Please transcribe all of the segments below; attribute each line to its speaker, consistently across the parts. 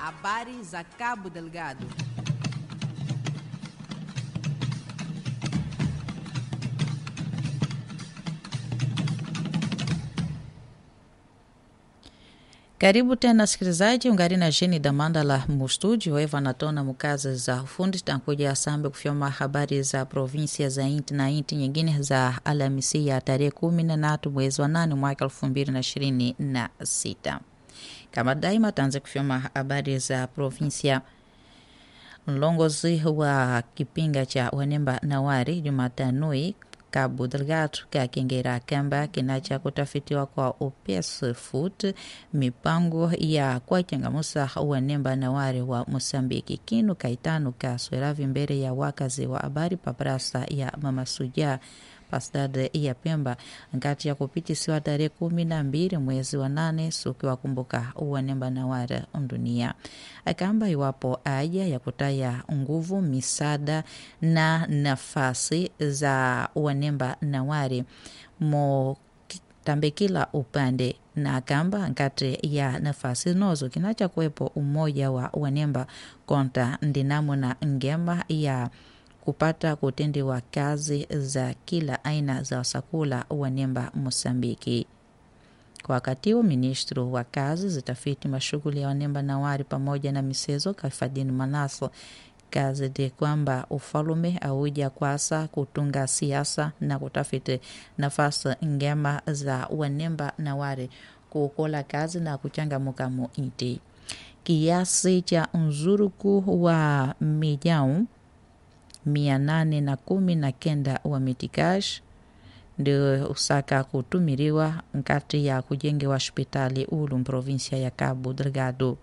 Speaker 1: Habari za Cabo Delgado.
Speaker 2: Karibu tena sikilizaji, ungari na jeni da Mandala mustúdio eva natona mukazi za ufundi tankuja sambe kufyoma habari za provinsia za inti na inti nyingine za Alhamisi ya tarehe 13 mwezi wa 8 mwaka 2026. Kama daima tanze kufyoma habari za provinsia. Mlongozi wa kipinga cha Wanemba Nawari Jumatanui Cabo Delgado kakengera kamba kinacha kutafitiwa kwa upesi foot mipango ya kwa changamusa Wanemba Nawari wa Mosambiki kinu kaitanu kasweravi mbele ya wakazi wa habari paprasa ya Mama Suja pasdade ya Pemba ngati ya kupitisiwa tarehe 12 mwezi wa 8 suki wa kumbuka Wanemba Nawari dunia. Akamba iwapo aja ya kutaya nguvu misada na nafasi za Wanemba Nawari mo tambe kila upande na akamba ngati ya nafasi nozo kinacha kuwepo umoja wa Wanemba konta ndinamo na ngema ya kupata kutendewa kazi za kila aina za wasakula Wanemba Mosambiki. Kwa wakati huo ministro wa kazi zitafiti mashughuli ya Wanemba Nawari pamoja na misezo Kafadini Manaso kazi de kwamba ufalume auja kwasa kutunga siasa na kutafiti nafasi ngema za Wanemba Nawari kukola kazi na kuchangamuka mu inti. Kiasi cha nzuruku wa mijau 819 wa mitikash ndio usaka kutumiriwa nkati ya kujengewa hospitali ulu provinsia ya Cabo Delgado.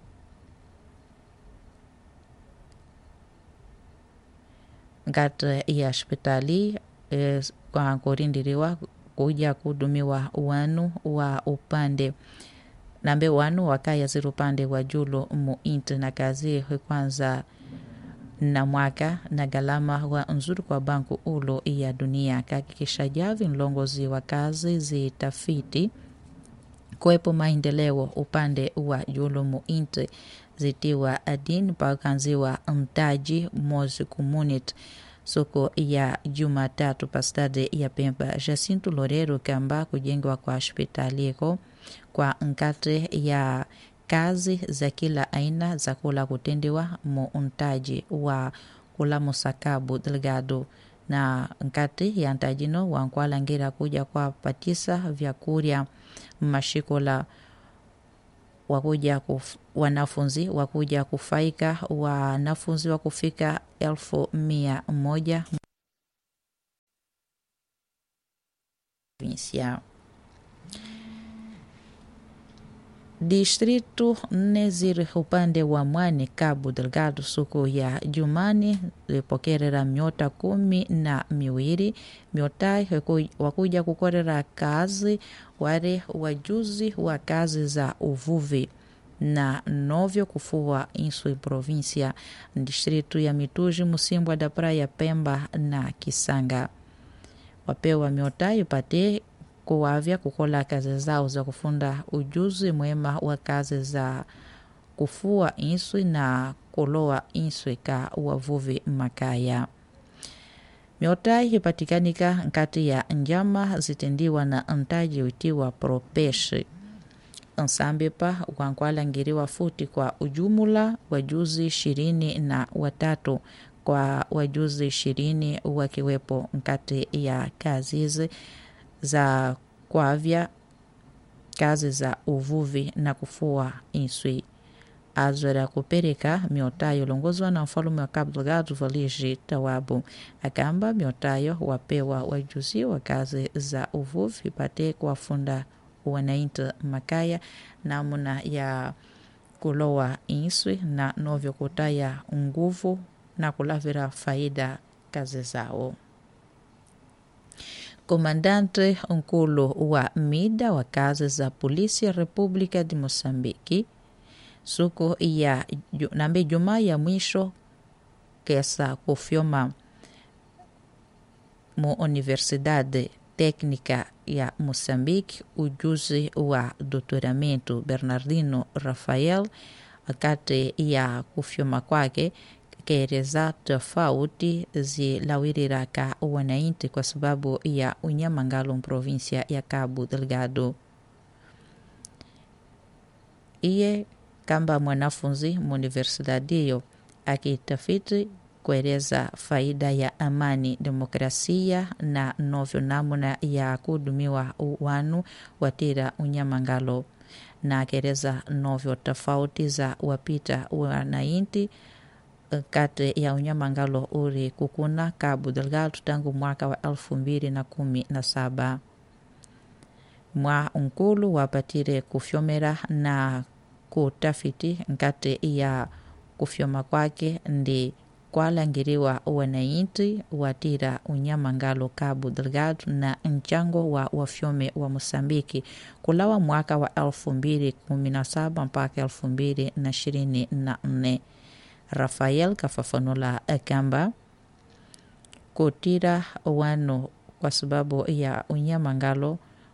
Speaker 2: Nkati ya hospitali kwa kurindiriwa kuja kudumiwa wanu wa upande nambe wanu wakaya ziru upande wa julo muinti na kazi kwanza na mwaka na galama wa nzuri kwa banku ulo ya dunia kakikisha javi mlongozi wa kazi zitafiti kwepo maendeleo upande wa julumu inti zitiwa adini pakanziwa mtaji mozi community soko ya Jumatatu pastade ya Pemba. Jacinto Loureiro kamba kujengwa kwa hospitaliko kwa nkate ya kazi za kila aina za kula kutendewa muuntaji wa kula Cabo Delgado na nkati ya ntajino wankwala ngira kuja kwa patisa vyakuria mashikola wakuja wanafunzi wakuja kufaika wanafunzi wa kufika 1,100 provincia. Distrito neziri upande wa Mwani Cabo Delgado suku ya Jumani lipokerera miota 12 miotai wakuja kukorera kazi wale wajuzi wa kazi za uvuvi na novyo kufua insui provincia distrito ya Mituji Musimbwa da Praia Pemba na Kisanga wapewa miotai pate kuwavya kukola kazi zao za kufunda ujuzi mwema wa kazi za kufua inswi na kuloa inswi ka wavuvi makaya. Miotai hipatikanika nkati ya njama zitendiwa na ntaji utiwa propeshi. Nsambipa wankwala ngiriwa futi kwa ujumula wajuzi 23 kwa wajuzi 20 wakiwepo nkati ya kazi hizi za kwavya kazi za uvuvi na kufua inswi. Azwera kupereka miotayo longozwa na mfalume wa Cabo Delgado Valigi Tawabu. Akamba miotayo wapewa wajuzi wa kazi za uvuvi pate kuwafunda wanainti makaya namuna ya kulowa inswi na novyo kutaya nguvu na kulavira faida kazi zao. Komandante nkulu wa mida wa kazi za polisi ya Republika de Mosambiki suku ya nambe Jumaa ya mwisho kesa kufyoma mu Universidade Técnica ya Moçambique ujuzi wa doutoramento Bernardino Rafael kati ya kufyuma kwake kereza tofauti zilawirira ka wananchi kwa sababu ya unyamangalo provinsia ya Cabo Delgado. Iye kamba mwanafunzi muuniversidade hiyo akitafiti kueleza faida ya amani, demokrasia na novyo namuna ya kudumiwa wanu watira unyamangalo, na kereza novyo tofauti za wapita wananchi kati ya unyamangalo uri kukuna Cabo Delgado tangu mwaka wa 2017. Mwa unkulu wapatire kufyomera na kutafiti nkati ya kufyoma kwake ndi kwalangiriwa wananchi watira unyamangalo Cabo Delgado na mchango wa wafyome wa Mosambiki kulawa mwaka wa 2017 mpaka 2024. Rafael kafafanula kamba kutira wanu kwa sababu ya unyamangalo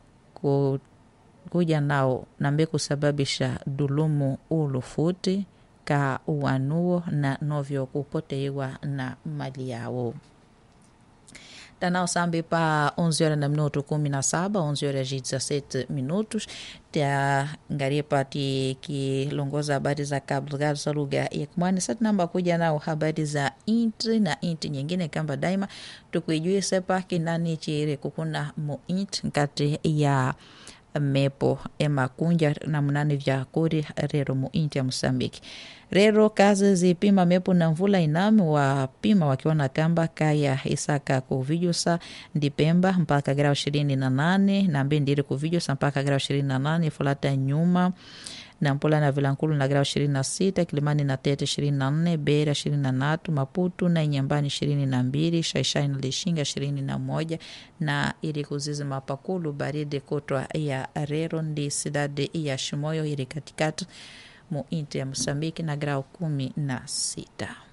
Speaker 2: kuja nao nambe kusababisha dulumu ulufuti ka wanuo na novyo kupoteiwa na mali yao. Tanao sambi pa 11:17, 11:17. Tia ngaripa ti kilongoza habari za Cabo Delgado za lugha ya Kimwani. Sasa namba kuja nao habari za inti na inti nyingine kamba daima tukujue sepa kinani chire kukuna mu inti nkati ya mepo ema kunja na munani vya kuri rero mu inti ya Mosambiki. Rero kazi zipima mepo na mvula inami wapima wakiona kamba kaya isaka kuvijusa ndipemba mpaka grau 28 na mbe ndiri kuvijusa mpaka grau 28 fulata nyuma na Mpula na Vilankulu na grau 26, Kilimani na Tete 24, Beira 23, Maputo na Inyambani 22, Shaishai na Lishinga 21 na ili kuzizi mapakulu baridi kutwa ya Rero ndi sidade ya Shimoyo ili katikati mu inti ya Mosambiki na grau 16.